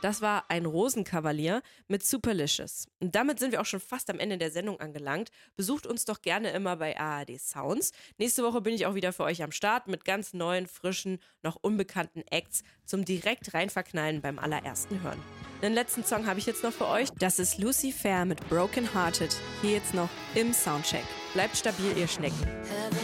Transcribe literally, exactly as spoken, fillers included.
Das war ein Rosenkavalier mit Superlicious. Und damit sind wir auch schon fast am Ende der Sendung angelangt. Besucht uns doch gerne immer bei A R D Sounds. Nächste Woche bin ich auch wieder für euch am Start mit ganz neuen, frischen, noch unbekannten Acts zum direkt reinverknallen beim allerersten Hören. Den letzten Song habe ich jetzt noch für euch. Das ist Lucy Fair mit Broken Hearted. Hier jetzt noch im Soundcheck. Bleibt stabil, ihr Schnecken.